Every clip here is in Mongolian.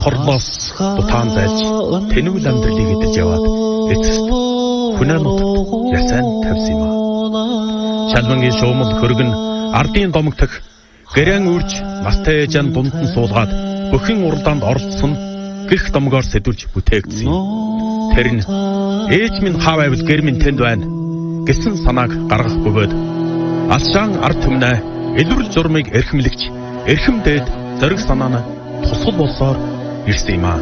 Хорлоос дутаан зайлж тэнүүл амьдралыг эдэж яваад эцэст хүнээнүүд ясайн тавьсан юм. Шалмангийн шуумал хөргөн ардын домогтөх гэрэн үрж настай ээжэн дунд нь суулгаад бүхэн уралдаанд оролцсон гих домгоор сэдвүүлж бүтээгдсэн юм. Тэр нь ээж минь хаа байвал гэр минь тэнд байна гэсэн санааг гаргах бөгөөд алшаан ард түмнээ илрэл журмыг эрхэмлэгч эрхэм дээд зориг санааны тусгал болсоор ирсэн юм аа.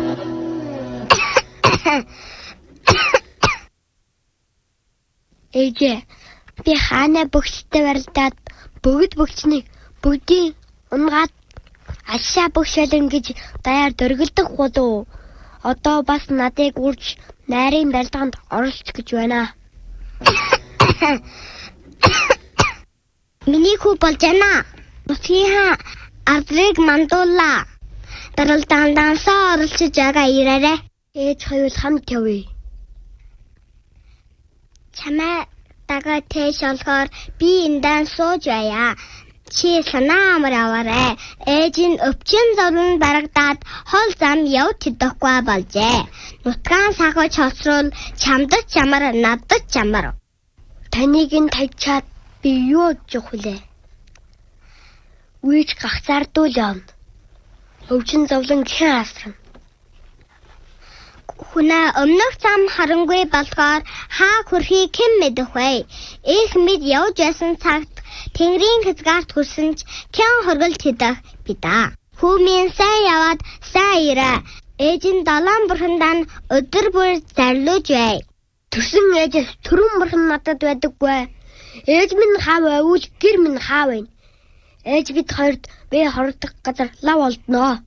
Ээжээ би хаана бөхстэй барилдаад бүгднийг бүгдийн унгаад алшаа бөхшөл ингэж даяар дөргөлдөх болов. Одоо бас надыг үрж найрын барилдаанд оролч гэж байна. Миний хүү болж байна. Нутгийн ардрыг мандуулаа. Даралдаандансаа оролцож байгаа ирээрээ. Ээж хоёул хамт явъя. Чамаа дага тэш олохоор би эндан сууж байя. Чи санаа амар аваарэ. Ээж нь өвчин зовлон барагдаад хол зам яв тэдэхгүй болжээ. Нутгаан сахаж хоцрол чамдад чамар надад чамар. Таныг нь тагчаад би юу жих хүлээ. Үйч гахцаардуул явна. Өвчин зовлон гхэн асрам. Хүнээ өмнөх зам харангүй болохоор хаа хүрхийг хэн мэдэх вэ? Их мэд явж байсан цагт Тэнгэрийн хязгаарт хүрсэн ч кян хоргол тэдэх бидаа. Хүмийн сайн яваад сайн ирээ. Ээж нь далайн бурхандаа өдөр бүр зарлууж бай. Төрсөн ээжээс төрөн бурхан надад байдаггүй. Ээж минь хаа байвал гэр минь хаа байна. Ээж бид хоёрт би хордох газар лав олдноо.